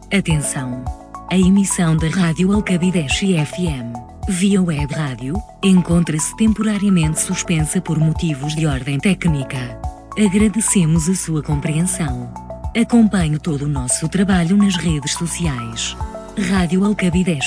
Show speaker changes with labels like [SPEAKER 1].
[SPEAKER 1] Atenção! A emissão da Rádio Alcabideche FM, via web rádio, encontra-se temporariamente suspensa por motivos de ordem técnica. Agradecemos a sua compreensão. Acompanhe todo o nosso trabalho nas redes sociais. Rádio Alcabideche